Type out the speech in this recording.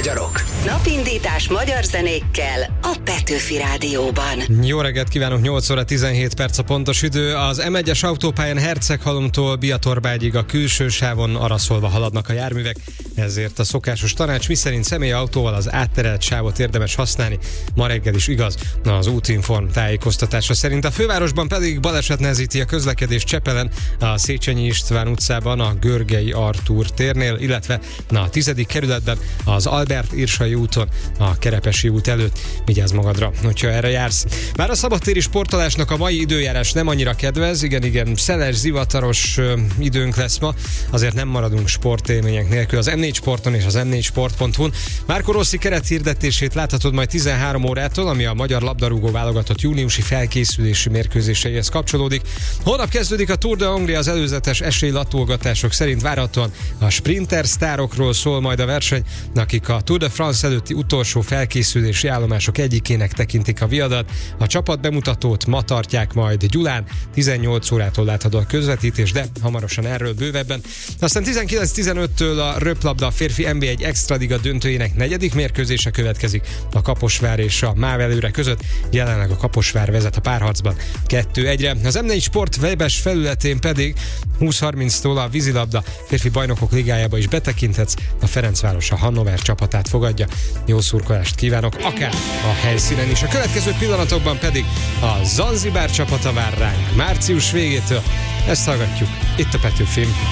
magyarok. Napindítás magyar zenékkel a Petőfi Rádióban. Jó reggelt kívánok, 8 óra 17 perc a pontos idő. Az M1-es autópályán Herceghalomtól Biatorbágyig a külső sávon araszolva haladnak a járművek, ezért a szokásos tanács, miszerint személyautóval az átterelt sávot érdemes használni, ma reggel is igaz az Útinform tájékoztatása szerint. A fővárosban pedig baleset nehezíti a közlekedést Csepelen, a Széchenyi István utcában, a Görgei Artúr térnél, illetve a 10. kerületben az Albert Irsai úton, a Kerepesi út előtt. Vigyázz magadra, hogyha erre jársz. Bár a szabadtéri sportolásnak a mai időjárás nem annyira kedvez, igen, szeles, zivataros időnk lesz ma, azért nem maradunk sportélmények nélkül. Az M4 Sporton és az m4sport.hu-n Marco Rossi kerethirdetését láthatod majd 13 órától, ami a magyar labdarúgó válogatott júniusi felkészülési mérkőzéseihez kapcsolódik. Holnap kezdődik a Tour de Hongria, az előzetes esélylatolgatások szerint várhatóan a sprinter sztárokról szól majd a verseny, akik a Tour de France előtti utolsó felkészülési állomások egyikének tekintik a viadat. A csapat bemutatót ma tartják majd Gyulán, 18 órától látható a közvetítés, de hamarosan erről bővebben. Aztán 19-15-től a röplabda férfi NB1 Extraliga döntőjének 4. mérkőzése következik a Kaposvár és a MÁV Előre között. Jelenleg a Kaposvár vezet a párharcban 2-1-re. Az M4 Sport webes felületén pedig 20:30-tól a vízilabda férfi bajnokok ligájába is betekinthetsz. A Ferencváros a Hannover csapatát fogadja. Jó szurkolást kívánok, akár a helyszínen is. A következő pillanatokban pedig a Zanzibár csapata vár ránk március végétől. Ezt hallgatjuk itt a Petőfin.